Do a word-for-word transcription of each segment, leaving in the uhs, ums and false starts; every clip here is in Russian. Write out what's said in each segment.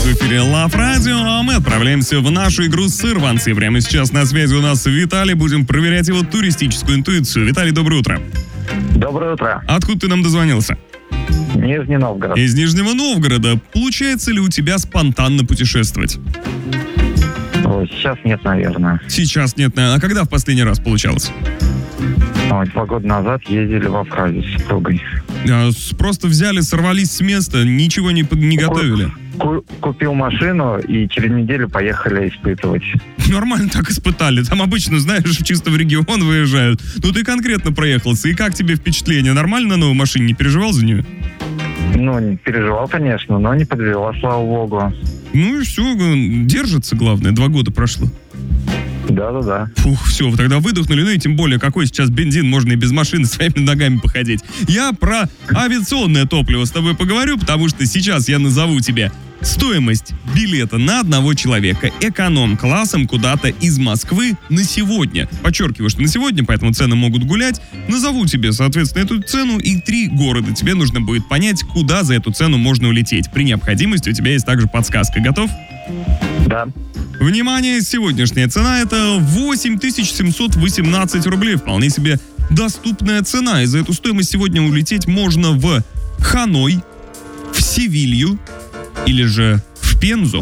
в эфире Love Radio, а мы отправляемся в нашу игру «Сорванцы». Прямо сейчас на связи у нас Виталий. Будем проверять его туристическую интуицию. Виталий, доброе утро. Доброе утро. Откуда ты нам дозвонился? Нижний Новгород. Из Нижнего Новгорода. Получается ли у тебя спонтанно путешествовать? Ой, сейчас нет, наверное. Сейчас нет. А когда в последний раз получалось? Ой, два года назад ездили в Абхазию с супругой. А, просто взяли, сорвались с места, ничего не, не готовили? Ку- купил машину и через неделю поехали испытывать. Нормально так испытали. Там обычно, знаешь, чисто в регион выезжают. Ну ты конкретно проехался. И как тебе впечатление? Нормально на новой машине? Не переживал за нее? Ну, не переживал, конечно, но не подвела, слава богу. Ну и все, держится, главное. Два года прошло. Да-да-да. Фух, все, тогда выдохнули. Ну и тем более, какой сейчас бензин, можно и без машины своими ногами походить. Я про авиационное топливо с тобой поговорю, потому что сейчас я назову тебе стоимость билета на одного человека эконом-классом куда-то из Москвы на сегодня. Подчеркиваю, что на сегодня, поэтому цены могут гулять. Назову тебе, соответственно, эту цену и три города. Тебе нужно будет понять, куда за эту цену можно улететь. При необходимости у тебя есть также подсказка. Готов? Да. Внимание, сегодняшняя цена — это восемь тысяч семьсот восемнадцать рублей. Вполне себе доступная цена. И за эту стоимость сегодня улететь можно в Ханой, в Севилью или же в Пензу.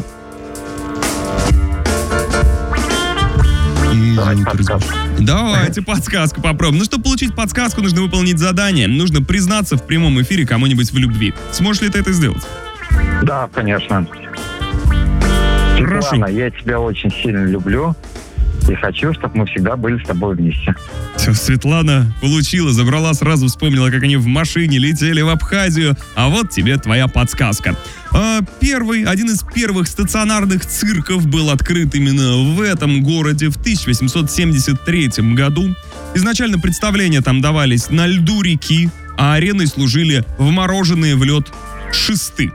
Давайте подсказку. Давайте подсказку попробуем. Ну, чтобы получить подсказку, нужно выполнить задание. Нужно признаться в прямом эфире кому-нибудь в любви. Сможешь ли ты это сделать? Да, конечно. Хорошо. Светлана, я тебя очень сильно люблю и хочу, чтобы мы всегда были с тобой вместе. Все, Светлана получила, забрала, сразу вспомнила, как они в машине летели в Абхазию. А вот тебе твоя подсказка. А, первый, один из первых стационарных цирков был открыт именно в этом городе в тысяча восемьсот семьдесят третьем году. Изначально представления там давались на льду реки, а ареной служили вмороженные в лед шесты.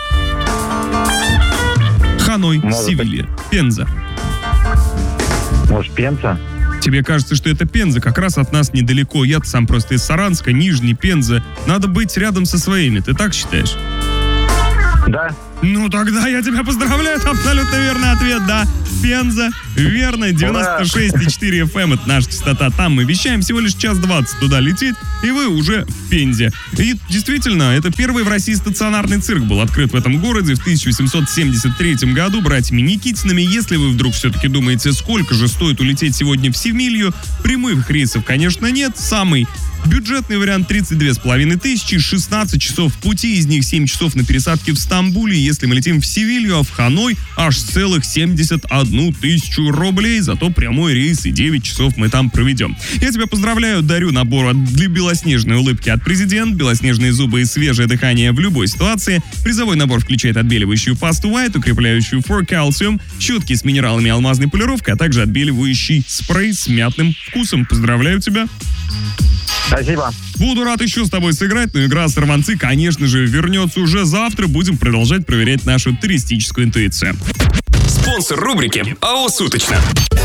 Ханой, Может Севилья, Пенза. Может, Пенза? Тебе кажется, что это Пенза, как раз от нас недалеко. Я-то сам просто из Саранска, Нижний, Пенза. Надо быть рядом со своими, ты так считаешь? Да. Ну тогда я тебя поздравляю, это абсолютно верный ответ, да. Пенза, верно, девяносто шесть и четыре эф эм, это наша частота. Там мы вещаем, всего лишь час двадцать туда лететь, и вы уже в Пензе. И действительно, это первый в России стационарный цирк был открыт в этом городе в тысяча восемьсот семьдесят третьем году братьями Никитиными. Если вы вдруг все-таки думаете, сколько же стоит улететь сегодня в Севилью, прямых рейсов, конечно, нет. Самый бюджетный вариант — тридцать две с половиной тысячи, шестнадцать часов пути, из них семь часов на пересадке в Стамбуле. Если мы летим в Севилью, а в Ханой аж целых семьдесят одну тысячу рублей, зато прямой рейс и девять часов мы там проведем. Я тебя поздравляю, дарю набор для белоснежной улыбки от президента, белоснежные зубы и свежее дыхание в любой ситуации. Призовой набор включает отбеливающую пасту White, укрепляющую For Calcium, щетки с минералами и алмазной полировкой, а также отбеливающий спрей с мятным вкусом. Поздравляю тебя! Спасибо. Буду рад еще с тобой сыграть, но игра «Сорванцы», конечно же, вернется уже завтра. Будем продолжать проверять нашу туристическую интуицию. Спонсор рубрики АО «Суточно».